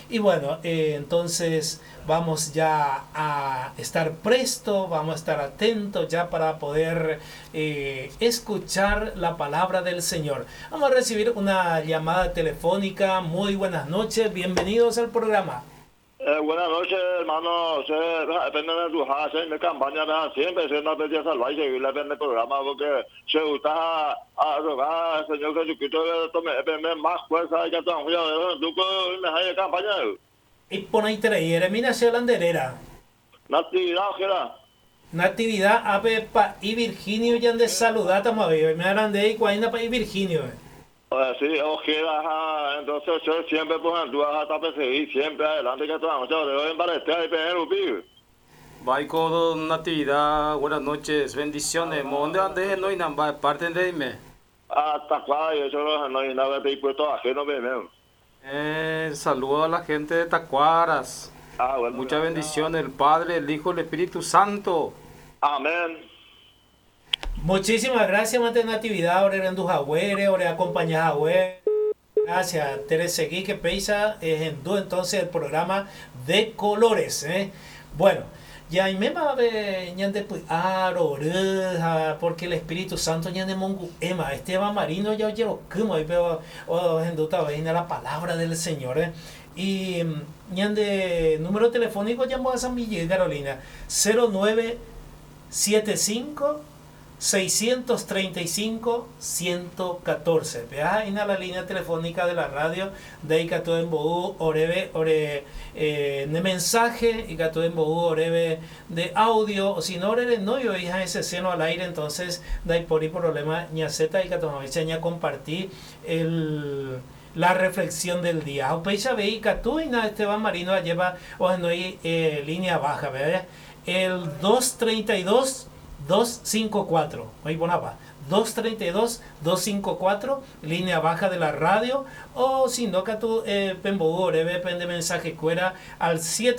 Y bueno, entonces vamos ya a estar presto, vamos a estar atentos ya para poder escuchar la palabra del Señor. Vamos a recibir una llamada telefónica. Muy buenas noches, bienvenidos al programa. Buenas noches, hermanos. Depende de tu hace mi campaña, siempre se nos pedía salvar y seguir el programa porque se gusta a rogar al Señor Jesucristo que tome más fuerza y que todo tú me hay campaña. Y por ahí traer, mira, se la anderera. Natividad, ojera. Natividad, Apepa y Virginio ya han de saludar, estamos a ver, me harán de ahí, cuándo para ir Virginio. Sí, ojera, entonces yo siempre pues tú vas a perseguir siempre adelante que todo mucho de hoy en Palestina y pedir un pibe. Baiko Natividad, buenas noches, bendiciones. ¿Dónde andes? No hay nada, parte de irme. Hasta claro, eso no hay nada de impuestos ajenos, primero. Saludo a la gente de Tacuaras. Bueno. Muchas bendiciones, el Padre, el Hijo, el Espíritu Santo. Amén. Muchísimas gracias, Mate Natividad, ahora en tus agüeres, ahora acompañas agüeres. Gracias, Teresa Seguí, que peisa es en du entonces el programa de colores, Bueno, ya y me va a ver ñande pues porque el Espíritu Santo ñande mongu ema, Esteban Marino ya oye lo como ahí veo en duda vaina la palabra del Señor, Y ñande número telefónico llamo a San Miguel, Carolina, 0975 635-114. Veas en la línea telefónica de la radio de Icatú en Boú, Orebe, de mensaje, Icatú en Boú, Orebe de audio, o si no, Orebe no, yo hija ese seno al aire, entonces, da por ahí problema, ñaceta, Icatú, ña compartí la reflexión del día. Opeixa veica tú y na Esteban Marino lleva o no hay línea baja, ¿verdad? El 232 254, ahí ponaba 232-254, línea baja de la radio, o si no, que tú Pembo depende mensaje cuera al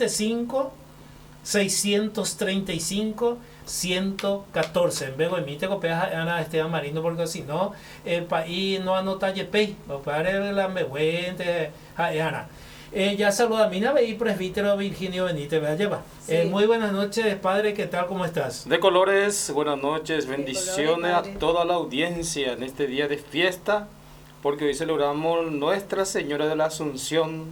75-635-114. En vez de emite copias a Esteban Marino, porque si no, el país no anota YP, lo padre la mehuente, Ana. Ya saluda a mi nave y presbítero Virginio Benítez, ¿verdad? Lleva. Sí. Muy buenas noches, padre, ¿qué tal? ¿Cómo estás? De colores, buenas noches, bendiciones a toda la audiencia en este día de fiesta, porque hoy celebramos Nuestra Señora de la Asunción,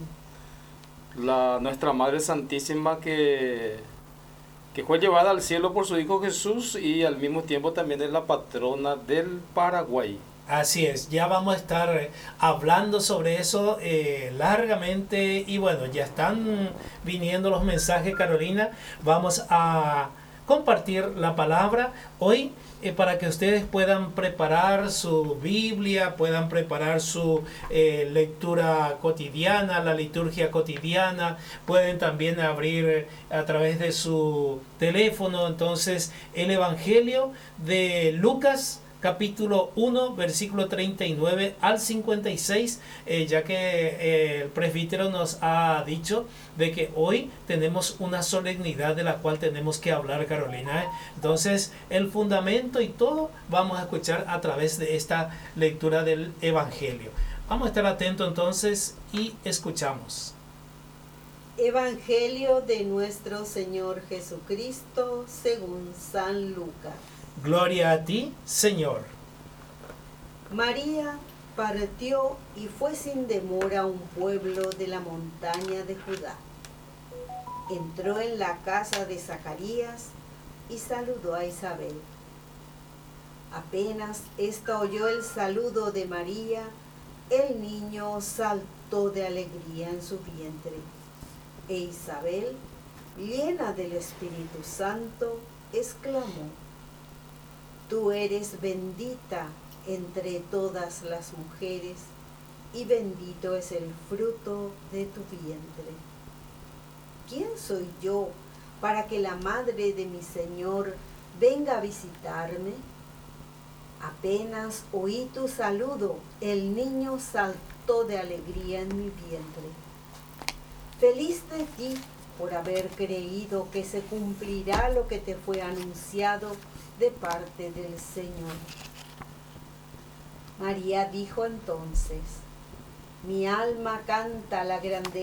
nuestra Madre Santísima que fue llevada al cielo por su Hijo Jesús y al mismo tiempo también es la patrona del Paraguay. Así es, ya vamos a estar hablando sobre eso largamente y bueno, ya están viniendo los mensajes, Carolina. Vamos a compartir la palabra hoy para que ustedes puedan preparar su Biblia, puedan preparar su lectura cotidiana, la liturgia cotidiana, pueden también abrir a través de su teléfono entonces el Evangelio de Lucas, capítulo 1, versículo 39 al 56, ya que el presbítero nos ha dicho de que hoy tenemos una solemnidad de la cual tenemos que hablar, Carolina. Entonces, el fundamento y todo vamos a escuchar a través de esta lectura del Evangelio. Vamos a estar atentos entonces y escuchamos. Evangelio de nuestro Señor Jesucristo según San Lucas. Gloria a ti, Señor. María partió y fue sin demora a un pueblo de la montaña de Judá. Entró en la casa de Zacarías y saludó a Isabel. Apenas ésta oyó el saludo de María, el niño saltó de alegría en su vientre. E Isabel, llena del Espíritu Santo, exclamó: Tú eres bendita entre todas las mujeres, y bendito es el fruto de tu vientre. ¿Quién soy yo para que la madre de mi Señor venga a visitarme? Apenas oí tu saludo, el niño saltó de alegría en mi vientre. Feliz de ti por haber creído que se cumplirá lo que te fue anunciado de parte del Señor. María dijo entonces: Mi alma canta la grandeza